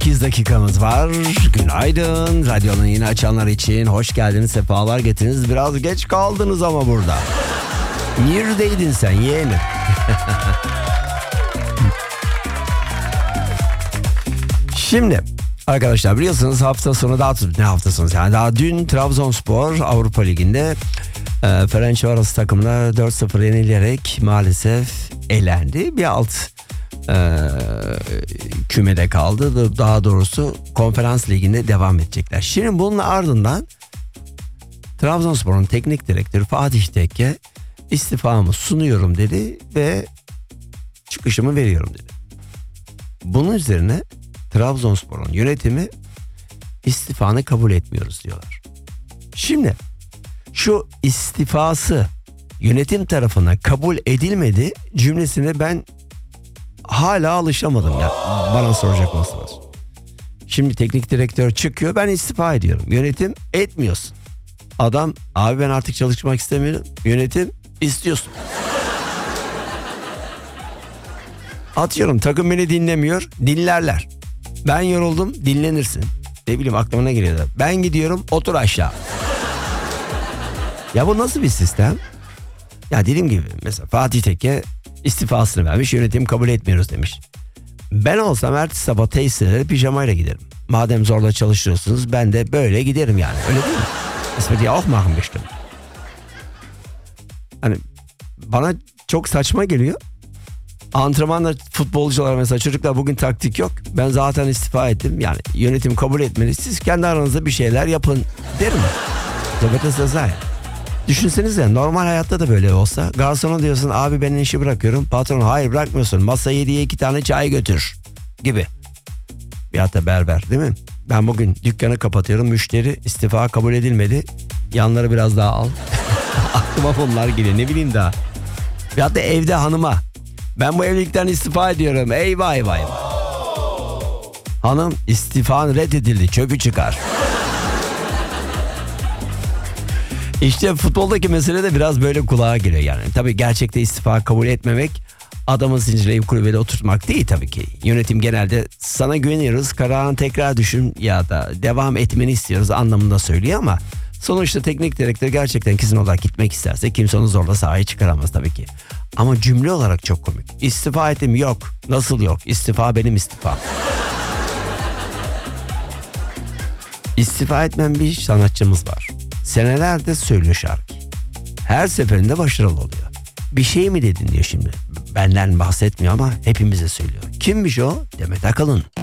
8 dakikamız var. Günaydın. Radyonun yeni açanlar için hoş geldiniz, sefalar getirdiniz. Biraz geç kaldınız ama burada. Neredeydin sen yeğenim? Şimdi arkadaşlar biliyorsunuz hafta sonu ne hafta sonu yani daha dün Trabzonspor Avrupa Ligi'nde Ferencvaros takımına 4-0 yenilerek maalesef elendi. Bir alt kümede kaldı. Daha doğrusu Konferans Ligi'nde devam edecekler. Şimdi bunun ardından Trabzonspor'un teknik direktörü Fatih Tekke istifamı sunuyorum dedi ve çıkışımı veriyorum dedi. Bunun üzerine Trabzonspor'un yönetimi istifanı kabul etmiyoruz diyorlar. Şimdi şu istifası yönetim tarafından kabul edilmedi cümlesine ben hala alışamadım ya, bana soracak olsanız. Şimdi teknik direktör çıkıyor, ben istifa ediyorum. Yönetim etmiyorsun. Adam abi ben artık çalışmak istemiyorum. Yönetim istiyorsun. Atıyorum takım beni dinlemiyor, dinlerler. Ben yoruldum, dinlenirsin. Ne bileyim aklıma ne geliyor da. Ben gidiyorum, otur aşağı. Ya bu nasıl bir sistem? Ya dediğim gibi mesela Fatih Tekke istifasını vermiş, yönetim kabul etmiyoruz demiş. Ben olsam ertesi sabah tesislere pijamayla giderim. Madem zorla çalışıyorsunuz ben de böyle giderim yani. Öyle değil mi? Das wird ja auch machen bestimmt. Hani bana çok saçma geliyor. Antrenmanda futbolcular mesela çocuklar bugün taktik yok. Ben zaten istifa ettim. Yani yönetim kabul etmeli. Siz kendi aranızda bir şeyler yapın derim. Tabii sözler. Düşünsenize normal hayatta da böyle olsa. Garsona diyorsun abi ben işi bırakıyorum. Patron hayır bırakmıyorsun. Masa 7'ye 2 tane çay götür gibi. Ya da berber değil mi? Ben bugün dükkanı kapatıyorum. Müşteri istifa kabul edilmedi. Yanları biraz daha al. Aklıma bunlar geliyor ne bileyim daha. Ya da evde hanıma. Ben bu evlilikten istifa ediyorum. Eyvah eyvah eyvah. Hanım istifan reddedildi. Çöpü çıkar. İşte futboldaki mesele de biraz böyle kulağa giriyor yani. Tabii gerçekte istifa kabul etmemek adamı zincirleyip kulübede oturtmak değil tabii ki. Yönetim genelde sana güveniyoruz, kararını tekrar düşün ya da devam etmeni istiyoruz anlamında söylüyor ama sonuçta teknik direktör gerçekten kesin olarak gitmek isterse kimse onu zorla sahaya çıkaramaz tabii ki. Ama cümle olarak çok komik. İstifa ettim yok. Nasıl yok? İstifa benim istifam. İstifa etmeyen bir sanatçımız var. Senelerdir söylüyor şarkı. Her seferinde başarılı oluyor. Bir şey mi dedin diyor şimdi. Benden bahsetmiyor ama hepimize söylüyor. Kimmiş o? Demet Akalın.